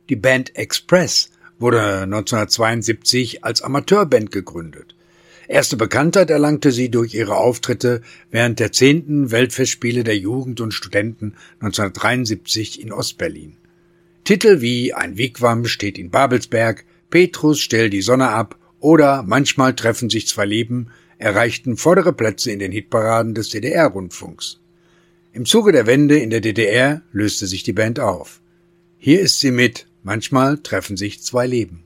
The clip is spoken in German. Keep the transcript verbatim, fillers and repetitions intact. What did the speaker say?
Die Band Express wurde neunzehnhundertzweiundsiebzig als Amateurband gegründet. Erste Bekanntheit erlangte sie durch ihre Auftritte während der zehnten Weltfestspiele der Jugend und Studenten neunzehnhundertdreiundsiebzig in Ostberlin. Titel wie Ein Wigwam steht in Babelsberg, Petrus, stell die Sonne ab oder Manchmal treffen sich zwei Leben erreichten vordere Plätze in den Hitparaden des D D R-Rundfunks. Im Zuge der Wende in der D D R löste sich die Band auf. Hier ist sie mit Manchmal treffen sich zwei Leben.